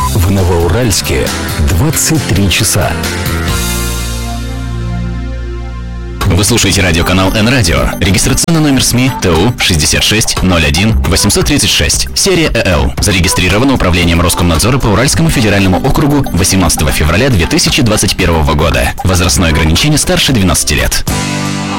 В Новоуральске 23 часа. Вы слушаете радиоканал Н-Радио. Регистрационный номер СМИ ТУ 6601-836. Серия ЭЛ. Зарегистрировано Управлением Роскомнадзора по Уральскому федеральному округу 18 февраля 2021 года. Возрастное ограничение старше 12 лет.